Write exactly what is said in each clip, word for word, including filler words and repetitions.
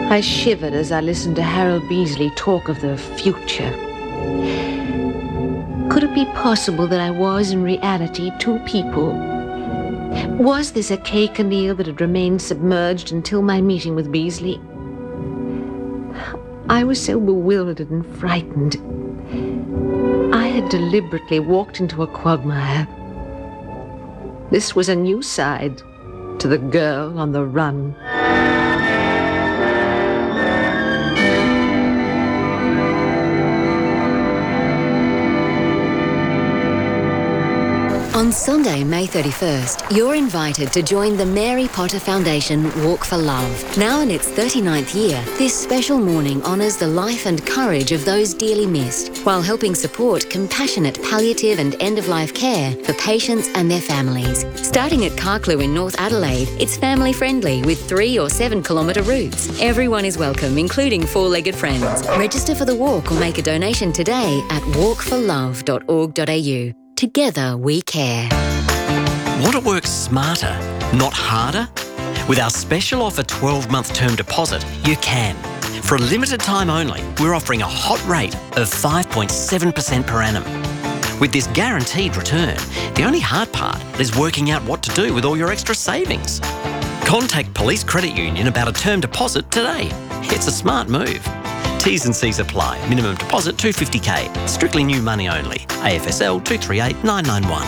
I shivered as I listened to Harold Beasley talk of the future. Could it be possible that I was in reality two people? Was this a cake and eel that had remained submerged until my meeting with Beasley? I was so bewildered and frightened. I had deliberately walked into a quagmire. This was a new side to the girl on the run. On Sunday, May thirty-first, you're invited to join the Mary Potter Foundation Walk for Love. Now in its thirty-ninth year, this special morning honours the life and courage of those dearly missed, while helping support compassionate palliative and end-of-life care for patients and their families. Starting at Carclew in North Adelaide, it's family-friendly with three or seven kilometre routes. Everyone is welcome, including four-legged friends. Register for the walk or make a donation today at walk for love dot org dot a u. Together we care. Want to work smarter, not harder? With our special offer twelve-month term deposit, you can. For a limited time only, we're offering a hot rate of five point seven percent per annum. With this guaranteed return, the only hard part is working out what to do with all your extra savings. Contact Police Credit Union about a term deposit today. It's a smart move. T's and C's apply. Minimum deposit two hundred fifty k. Strictly new money only. A F S L two three eight nine nine one.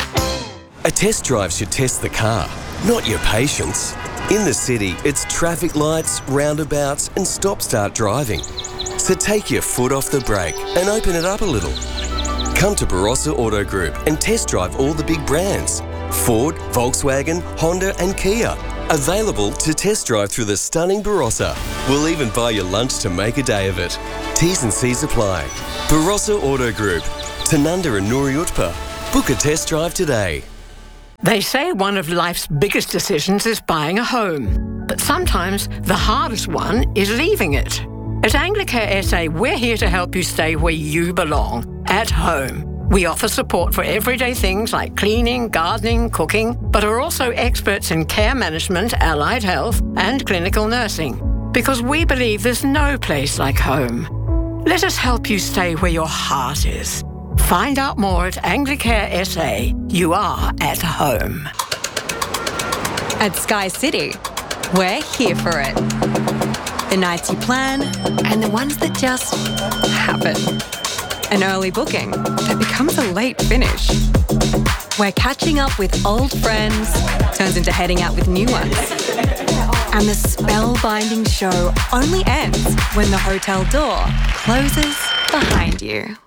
A test drive should test the car, not your patience. In the city, it's traffic lights, roundabouts and stop-start driving. So take your foot off the brake and open it up a little. Come to Barossa Auto Group and test drive all the big brands. Ford, Volkswagen, Honda and Kia. Available to test drive through the stunning Barossa. We'll even buy you lunch to make a day of it. T's and C's apply. Barossa Auto Group. Tanunda and Nuri Utpa. Book a test drive today. They say one of life's biggest decisions is buying a home. But sometimes the hardest one is leaving it. At Anglicare S A, we're here to help you stay where you belong, at home. We offer support for everyday things like cleaning, gardening, cooking, but are also experts in care management, allied health, and clinical nursing. Because we believe there's no place like home. Let us help you stay where your heart is. Find out more at Anglicare S A. You are at home. At Sky City, we're here for it. The nights you plan and the ones that just happen. An early booking that becomes a late finish. Where catching up with old friends turns into heading out with new ones. And the spellbinding show only ends when the hotel door closes behind you.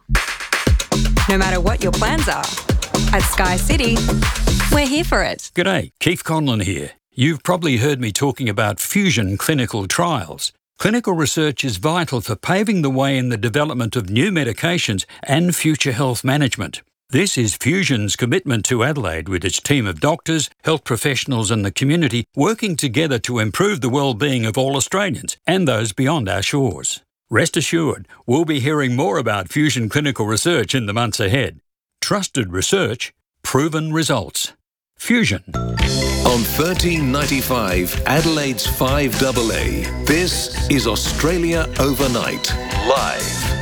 No matter what your plans are, at Sky City, we're here for it. G'day, Keith Conlon here. You've probably heard me talking about fusion clinical trials. Clinical research is vital for paving the way in the development of new medications and future health management. This is Fusion's commitment to Adelaide with its team of doctors, health professionals and the community working together to improve the well-being of all Australians and those beyond our shores. Rest assured, we'll be hearing more about Fusion clinical research in the months ahead. Trusted research, proven results. Fusion. On thirteen ninety-five, Adelaide's five A A, this is Australia Overnight, live.